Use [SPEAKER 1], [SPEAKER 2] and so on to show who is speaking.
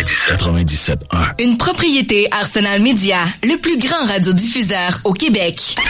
[SPEAKER 1] 97.1.
[SPEAKER 2] Une propriété Arsenal Média, le plus grand radiodiffuseur au Québec.